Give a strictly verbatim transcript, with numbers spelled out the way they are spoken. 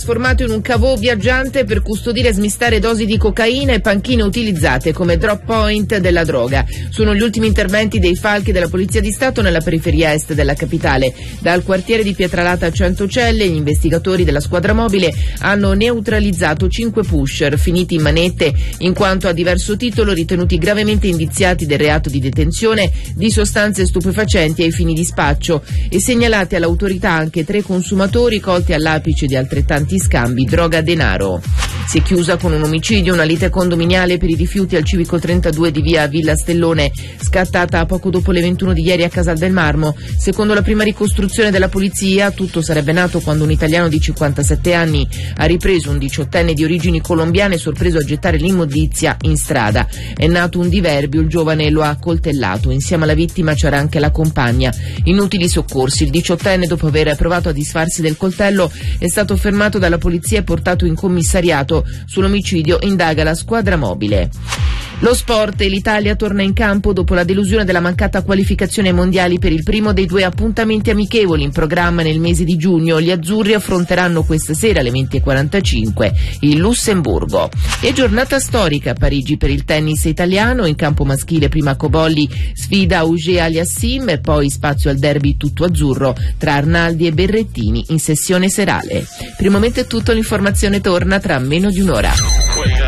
Trasformato in un cavò viaggiante per custodire e smistare dosi di cocaina e panchine utilizzate come drop point della droga. Sono gli ultimi interventi dei falchi della Polizia di Stato nella periferia est della capitale. Dal quartiere di Pietralata a Centocelle gli investigatori della squadra mobile hanno neutralizzato cinque pusher finiti in manette in quanto a diverso titolo ritenuti gravemente indiziati del reato di detenzione di sostanze stupefacenti ai fini di spaccio, e segnalati all'autorità anche tre consumatori colti all'apice di altrettanti scambi droga-denaro. Si è chiusa con un omicidio una lite condominiale per i rifiuti al civico trentadue di via Villa Stellone, scattata poco dopo le ventuno di ieri a Casal del Marmo. Secondo la prima ricostruzione della polizia, tutto sarebbe nato quando un italiano di cinquantasette anni ha ripreso un diciottenne di origini colombiane sorpreso a gettare l'immondizia in strada. È nato un diverbio, il giovane lo ha accoltellato. Insieme alla vittima c'era anche la compagna. Inutili soccorsi. Il diciottenne, dopo aver provato a disfarsi del coltello, è stato fermato dalla polizia e portato in commissariato. Sull'omicidio indaga la squadra mobile. Lo sport, e l'Italia torna in campo dopo la delusione della mancata qualificazione ai mondiali per il primo dei due appuntamenti amichevoli in programma nel mese di giugno. Gli azzurri affronteranno questa sera alle venti e quarantacinque il Lussemburgo. E giornata storica a Parigi per il tennis italiano. In campo maschile prima Cobolli sfida Auger Aliassime e poi spazio al derby tutto azzurro tra Arnaldi e Berrettini in sessione serale. Per il momento è tutto, l'informazione torna tra meno di un'ora.